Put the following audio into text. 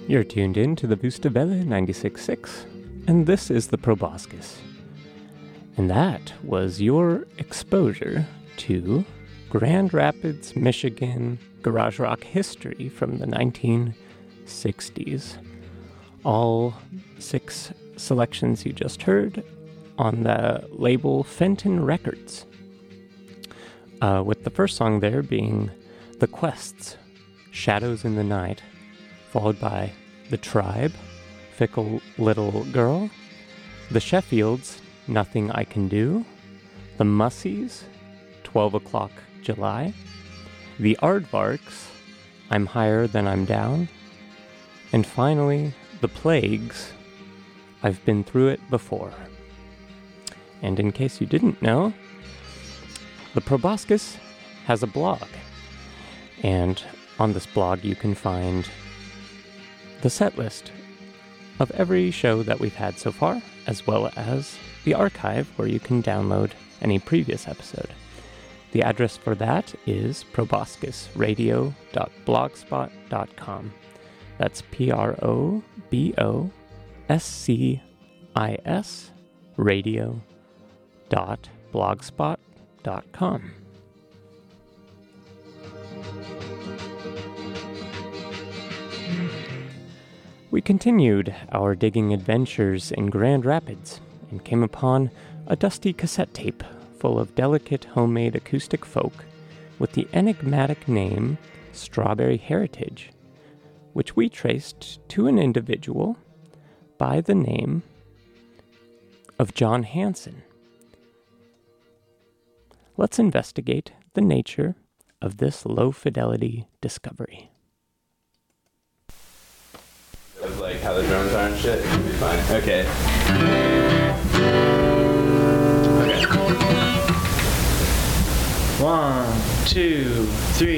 You're tuned in to the Busta Welle 96.6, and this is the Proboscis. And that was your exposure to Grand Rapids, Michigan garage rock history from the 1960s. All 6 selections you just heard on the label Fenton Records. With the first song there being The Quests, Shadows in the Night, followed by The Tribe, Fickle Little Girl, The Sheffields, Nothing I Can Do, The Mussies, 12 O'Clock July, The Aardvarks, I'm Higher Than I'm Down, and finally, The Plagues, I've Been Through It Before. And in case you didn't know, the Proboscis has a blog, and on this blog you can find the set list of every show that we've had so far, as well as the archive where you can download any previous episode. The address for that is proboscisradio.blogspot.com. That's PROBOSCIS radio.blogspot.com. We continued our digging adventures in Grand Rapids and came upon a dusty cassette tape full of delicate homemade acoustic folk with the enigmatic name Strawberry Heritage, which we traced to an individual by the name of John Hanson. Let's investigate the nature of this low-fidelity discovery. Of like how the drums are and shit, it should be fine. Okay. Okay. 1, 2, 3.